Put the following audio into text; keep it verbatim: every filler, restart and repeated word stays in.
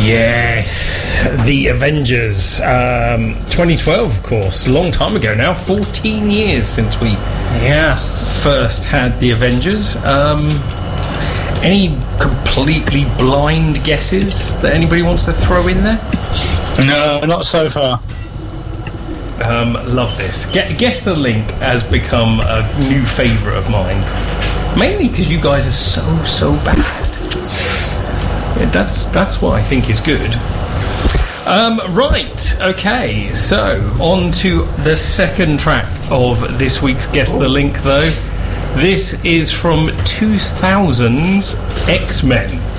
Yes, The Avengers. Um, twenty twelve, of course. A long time ago now. fourteen years since we yeah first had The Avengers. Um, any completely blind guesses that anybody wants to throw in there? No, not so far. Um, love this. Guess the Link has become a new favourite of mine. Mainly because you guys are so, so bad. Yeah, that's that's what I think is good. Um, right, okay, so on to the second track of this week's Guess the Link, though. This is from two thousand's X-Men.